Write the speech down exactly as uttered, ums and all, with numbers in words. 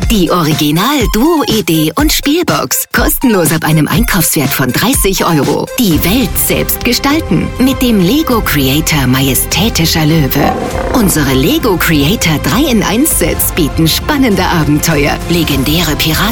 Die Original-Duo-Idee und Spielbox. Kostenlos ab einem Einkaufswert von dreißig Euro. Die Welt selbst gestalten. Mit dem Lego Creator Majestätischer Löwe. Unsere Lego Creator drei in eins Sets bieten spannende Abenteuer, legendäre Piraten